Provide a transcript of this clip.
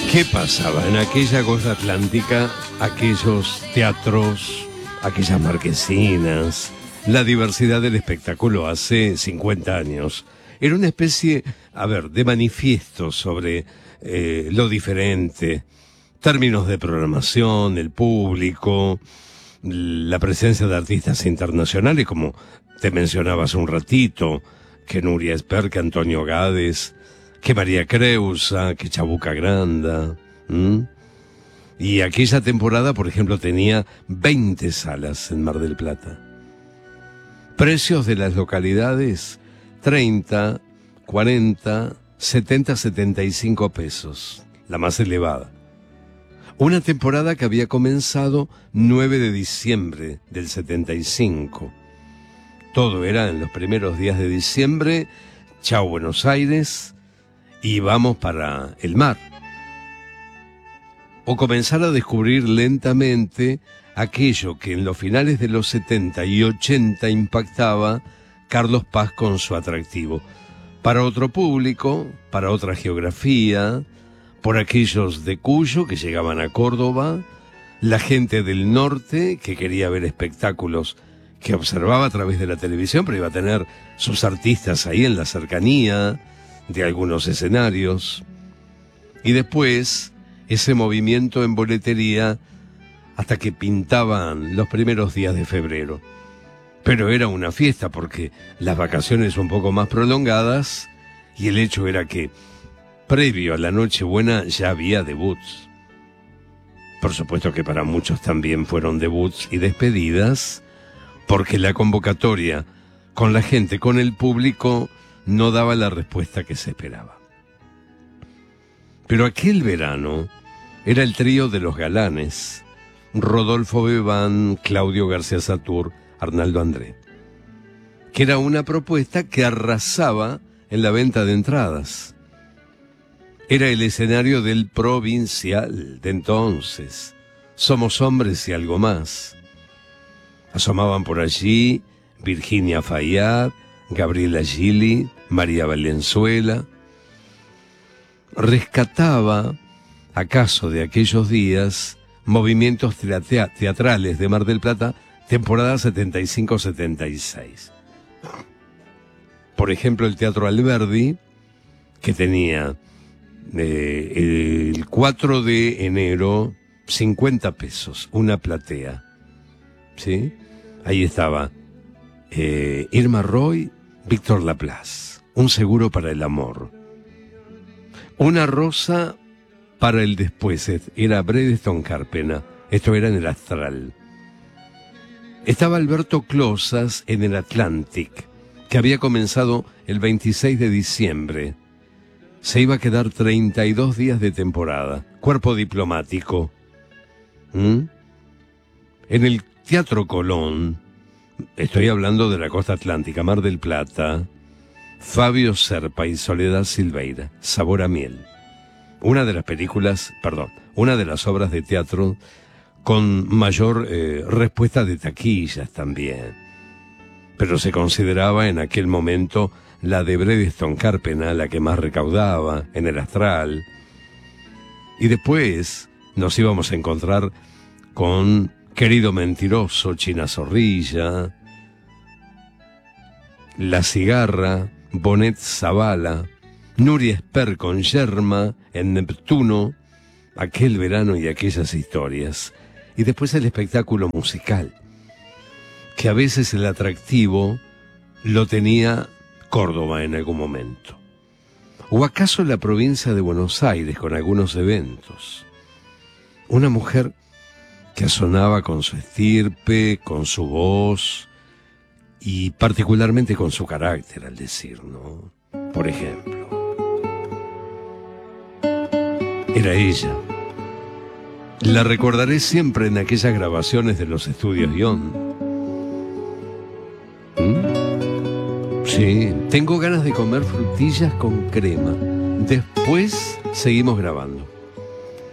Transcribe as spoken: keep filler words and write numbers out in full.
¿Qué pasaba en aquella costa atlántica? Aquellos teatros, aquellas marquesinas, la diversidad del espectáculo hace cincuenta años. Era una especie, a ver, de manifiesto sobre eh, lo diferente, términos de programación, el público, la presencia de artistas internacionales, como te mencionaba hace un ratito, que Nuria Esper, que Antonio Gades, que María Creusa, que Chabuca Granda. ¿Mm? Y aquella temporada, por ejemplo, tenía veinte salas en Mar del Plata. Precios de las localidades, treinta, cuarenta, setenta, setenta y cinco pesos, la más elevada. Una temporada que había comenzado nueve de diciembre del setenta y cinco. Todo era en los primeros días de diciembre, chao Buenos Aires, y vamos para el mar. O comenzar a descubrir lentamente aquello que en los finales de los setenta y ochenta impactaba Carlos Paz con su atractivo. Para otro público, para otra geografía, por aquellos de Cuyo que llegaban a Córdoba, la gente del norte que quería ver espectáculos que observaba a través de la televisión, pero iba a tener sus artistas ahí en la cercanía de algunos escenarios. Y después, ese movimiento en boletería hasta que pintaban los primeros días de febrero. Pero era una fiesta porque las vacaciones un poco más prolongadas y el hecho era que previo a la Nochebuena ya había debuts. Por supuesto que para muchos también fueron debuts y despedidas, porque la convocatoria con la gente, con el público, no daba la respuesta que se esperaba. Pero aquel verano era el trío de los galanes, Rodolfo Bebán, Claudio García Satur, Arnaldo André, que era una propuesta que arrasaba en la venta de entradas. Era el escenario del Provincial de entonces, Somos Hombres y Algo Más. Asomaban por allí Virginia Fayad, Gabriela Gili, María Valenzuela. Rescataba, acaso de aquellos días, movimientos teatra- teatrales de Mar del Plata, temporada setenta y cinco setenta y seis. Por ejemplo, el Teatro Alberdi, que tenía eh, el cuatro de enero cincuenta pesos, una platea. ¿Sí? Ahí estaba eh, Irma Roy, Víctor Laplace, Un seguro para el amor. Una rosa para el después, era Bredeston Carpena, esto era en el Astral. Estaba Alberto Closas en el Atlantic, que había comenzado el veintiséis de diciembre. Se iba a quedar treinta y dos días de temporada, cuerpo diplomático. ¿Mm? En el Teatro Colón, estoy hablando de la costa atlántica, Mar del Plata, Fabio Serpa y Soledad Silveira, Sabor a miel. Una de las películas, perdón, una de las obras de teatro con mayor eh, respuesta de taquillas también. Pero se consideraba en aquel momento la de Bredeston Carpena la que más recaudaba en el Astral. Y después nos íbamos a encontrar con Querido Mentiroso, China Zorrilla, La Cigarra, Bonet Zavala, Nuria Esper con Yerma en Neptuno, Aquel verano y aquellas historias. Y después el espectáculo musical, que a veces el atractivo lo tenía Córdoba en algún momento. O acaso la provincia de Buenos Aires con algunos eventos. Una mujer que sonaba con su estirpe, con su voz y particularmente con su carácter al decir, ¿no? Por ejemplo, era ella. La recordaré siempre en aquellas grabaciones de los estudios Ion. ¿Mm? Sí, tengo ganas de comer frutillas con crema. Después seguimos grabando.